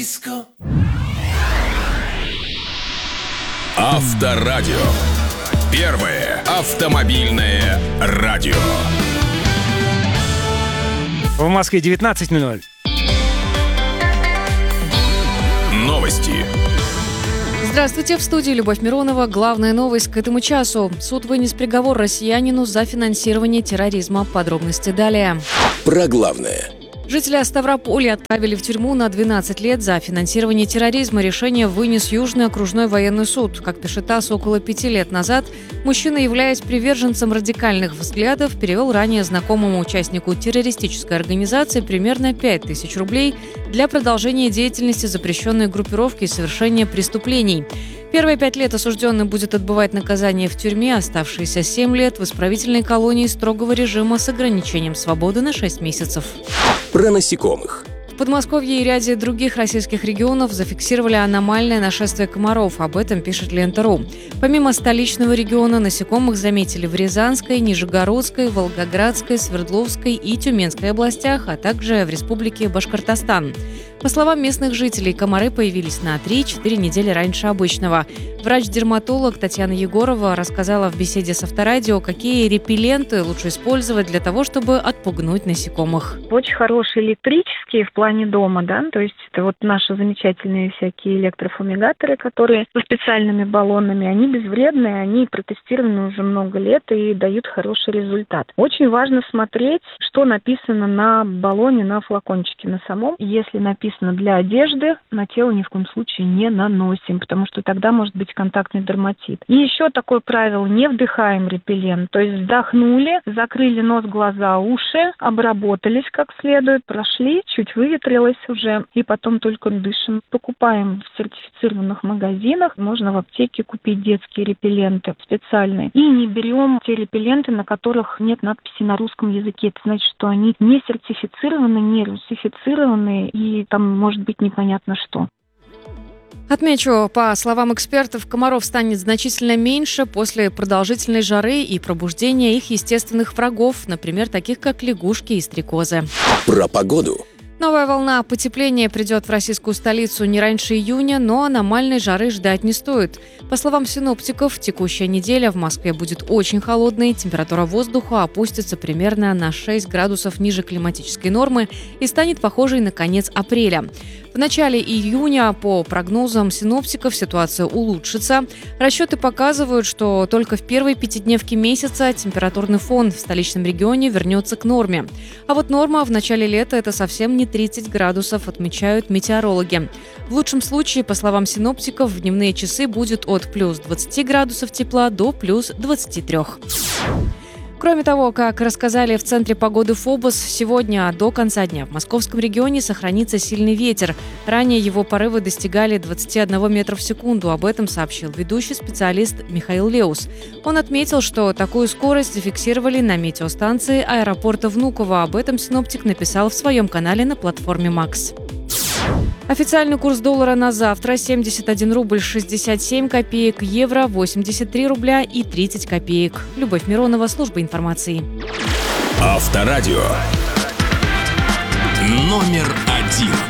Авторадио. Первое автомобильное радио. В Москве 19:00. Новости. Здравствуйте, в студии Любовь Миронова. Главная новость к этому часу. Суд вынес приговор россиянину за финансирование терроризма. Подробности далее. Про главное. Жителя Ставрополя отправили в тюрьму на 12 лет за финансирование терроризма. Решение вынес Южный окружной военный суд. Как пишет ТАСС, около 5 лет назад мужчина, являясь приверженцем радикальных взглядов, перевел ранее знакомому участнику террористической организации примерно 5000 рублей для продолжения деятельности запрещенной группировки и совершения преступлений. Первые 5 лет осужденный будет отбывать наказание в тюрьме, оставшиеся 7 лет в исправительной колонии строгого режима с ограничением свободы на 6 месяцев. Про насекомых. В Подмосковье и ряде других российских регионов зафиксировали аномальное нашествие комаров. Об этом пишет Лента.ру. Помимо столичного региона, насекомых заметили в Рязанской, Нижегородской, Волгоградской, Свердловской и Тюменской областях, а также в Республике Башкортостан. По словам местных жителей, комары появились на 3-4 недели раньше обычного. Врач-дерматолог Татьяна Егорова рассказала в беседе с Авторадио, какие репелленты лучше использовать для того, чтобы отпугнуть насекомых. Очень хорошие электрические в плане дома, да, то есть это вот наши замечательные всякие электрофумигаторы, которые со специальными баллонами, они безвредные, они протестированы уже много лет и дают хороший результат. Очень важно смотреть, что написано на баллоне, на флакончике на самом. Если написано для одежды, на тело ни в коем случае не наносим, потому что тогда может быть контактный дерматит. И еще такое правило: не вдыхаем репеллент, то есть вдохнули, закрыли нос, глаза, уши, обработались как следует, прошли, чуть выветрилось уже, и потом только дышим. Покупаем в сертифицированных магазинах, можно в аптеке купить детские репелленты специальные. И не берем те репелленты, на которых нет надписи на русском языке. Это значит, что они не сертифицированы, не русифицированы, и там может быть непонятно что. Отмечу, по словам экспертов, комаров станет значительно меньше после продолжительной жары и пробуждения их естественных врагов, например, таких как лягушки и стрекозы. Про погоду. Новая волна потепления придет в российскую столицу не раньше июня, но аномальной жары ждать не стоит. По словам синоптиков, текущая неделя в Москве будет очень холодной, температура воздуха опустится примерно на 6 градусов ниже климатической нормы и станет похожей на конец апреля. В начале июня, по прогнозам синоптиков, ситуация улучшится. Расчеты показывают, что только в первой пятидневке месяца температурный фон в столичном регионе вернется к норме. А вот норма в начале лета – это совсем не 30 градусов, отмечают метеорологи. В лучшем случае, по словам синоптиков, в дневные часы будет от плюс 20 градусов тепла до плюс 23. Кроме того, как рассказали в Центре погоды ФОБОС, сегодня до конца дня в московском регионе сохранится сильный ветер. Ранее его порывы достигали 21 метра в секунду. Об этом сообщил ведущий специалист Михаил Леус. Он отметил, что такую скорость зафиксировали на метеостанции аэропорта Внуково. Об этом синоптик написал в своем канале на платформе Макс. Официальный курс доллара на завтра – 71 рубль 67 копеек, евро – 83 рубля и 30 копеек. Любовь Миронова, служба информации. Авторадио. Номер 1.